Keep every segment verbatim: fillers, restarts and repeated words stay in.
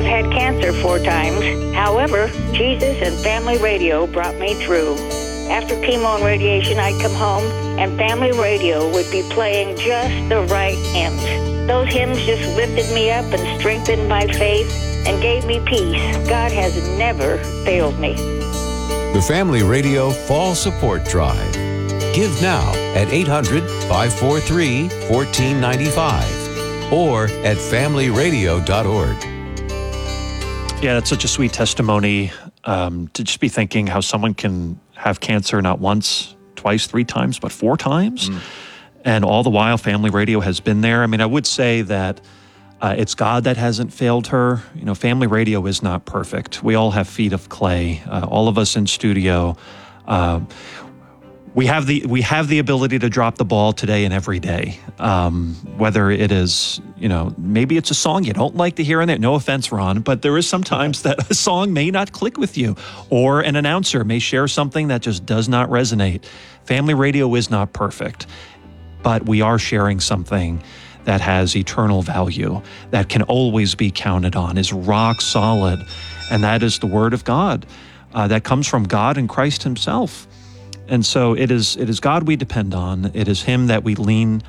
I've had cancer four times. However, Jesus and Family Radio brought me through. After chemo and radiation, I'd come home, and Family Radio would be playing just the right hymns. Those hymns just lifted me up and strengthened my faith and gave me peace. God has never failed me. The Family Radio Fall Support Drive. Give now at eight hundred, five four three, one four nine five or at family radio dot org. Yeah, that's such a sweet testimony um, to just be thinking how someone can have cancer not once, twice, three times, but four times. Mm. And all the while, Family Radio has been there. I mean, I would say that uh, it's God that hasn't failed her. You know, Family Radio is not perfect. We all have feet of clay. Uh, all of us in studio, uh, we have the we have the ability to drop the ball today and every day. Um, whether it is, you know, maybe it's a song you don't like to hear in it. No offense, Ron, but there is sometimes that a song may not click with you, or an announcer may share something that just does not resonate. Family Radio is not perfect, but we are sharing something that has eternal value, that can always be counted on, is rock solid, and that is the Word of God uh, that comes from God and Christ Himself. And so it is it is God we depend on. It is Him that we lean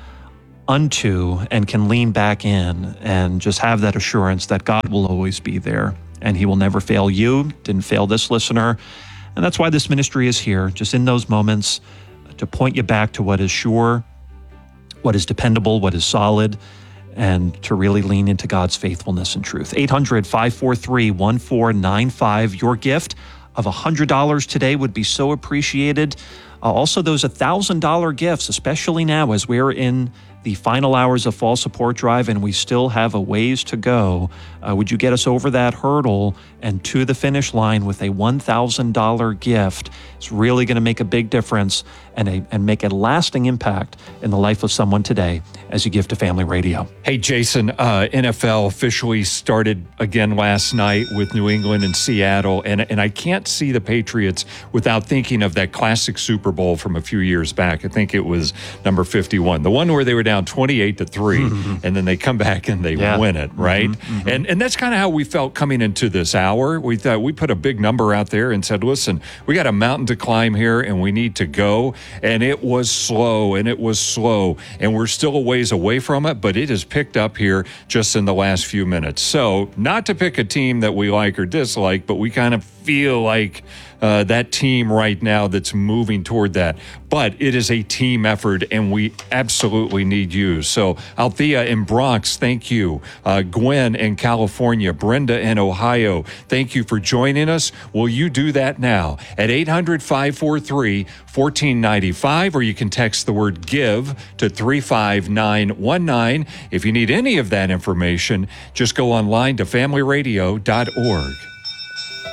unto and can lean back in and just have that assurance that God will always be there and He will never fail you, didn't fail this listener. And that's why this ministry is here, just in those moments to point you back to what is sure, what is dependable, what is solid, and to really lean into God's faithfulness and truth. eight hundred, five four three, one four nine five. Your gift of one hundred dollars today would be so appreciated. Uh, also, those one thousand dollars gifts, especially now as we're in the final hours of Fall Support Drive and we still have a ways to go. Uh, would you get us over that hurdle and to the finish line with a one thousand dollars gift? It's really going to make a big difference and, a, and make a lasting impact in the life of someone today as you give to Family Radio. Hey, Jason, uh, N F L officially started again last night with New England and Seattle, and, and I can't see the Patriots without thinking of that classic Super Bowl from a few years back. I think it was number fifty-one, the one where they were down twenty-eight to three, mm-hmm. and then they come back and they yeah. win it, right? Mm-hmm. Mm-hmm. And and that's kind of how we felt coming into this hour. We thought we put a big number out there and said, listen, we got a mountain to climb here and we need to go. And it was slow and it was slow, and we're still a ways away from it, but it has picked up here just in the last few minutes. So not to pick a team that we like or dislike, but we kind of feel like uh, that team right now that's moving toward that. But it is a team effort, and we absolutely need you. So Althea in Bronx, thank you. Uh, Gwen in California, Brenda in Ohio, thank you for joining us. Will you do that now at eight hundred, five four three, one four nine five, or you can text the word GIVE to three five nine one nine. If you need any of that information, just go online to family radio dot org.